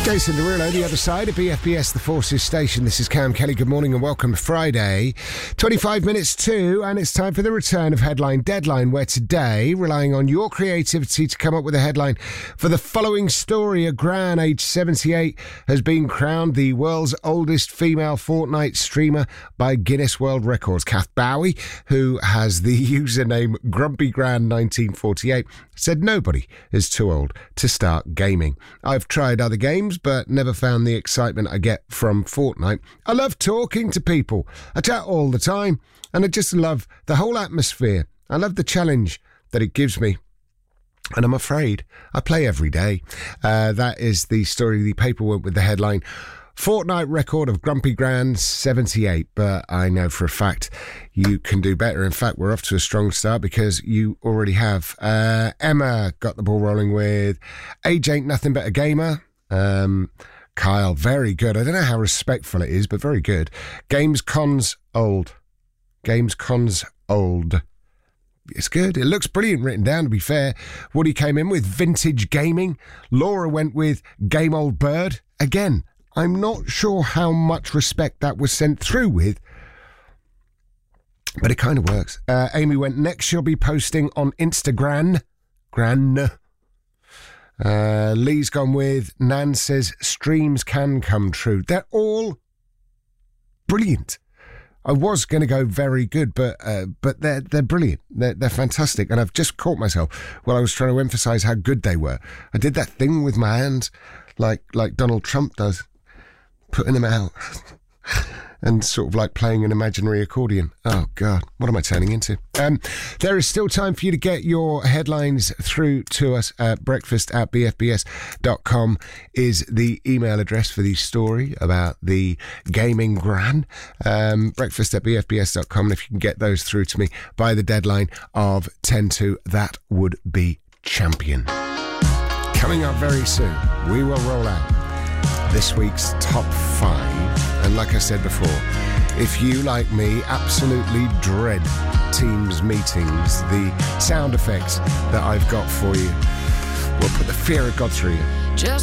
Jason Derulo, the other side of BFBS, the Forces Station. This is Cam Kelly. Good morning and welcome to Friday, 25 minutes to, and it's time for the return of Headline Deadline, where today, relying on your creativity to come up with a headline for the following story, a Gran, aged 78, has been crowned the world's oldest female Fortnite streamer by Guinness World Records. Kath Bowie, who has the username GrumpyGran1948, said nobody is too old to start gaming. I've tried other games, but never found the excitement I get from Fortnite. I love talking to people. I chat all the time, and I just love the whole atmosphere. I love the challenge that it gives me. And I'm afraid I play every day. That is the story. The paper went with the headline, Fortnite record of Grumpy Gran 78, but I know for a fact you can do better. In fact, we're off to a strong start because you already have. Emma got the ball rolling with Age Ain't Nothing But a Gamer. Kyle, very good. I don't know how respectful it is, but very good. Games Cons Old. Games Cons Old. It's good. It looks brilliant written down, to be fair. Woody came in with Vintage Gaming. Laura went with Game Old Bird. Again, I'm not sure how much respect that was sent through with, but it kind of works. Amy went, next she'll be posting on Instagram. Lee's gone with, Nan says streams can come true. They're all brilliant. I was going to go very good, but they're brilliant. They're fantastic. And I've just caught myself while I was trying to emphasise how good they were. I did that thing with my hands, like Donald Trump does, putting them out and sort of like playing an imaginary accordion. Oh, God, what am I turning into? There is still time for you to get your headlines through to us. breakfast@bfbs.com is the email address for the story about the gaming gran. breakfast@bfbs.com. And if you can get those through to me by the deadline of 10 to, that would be champion. Coming up very soon, we will roll out this week's top 5. And like I said before, if you, like me, absolutely dread Teams meetings, the sound effects that I've got for you will put the fear of God through you.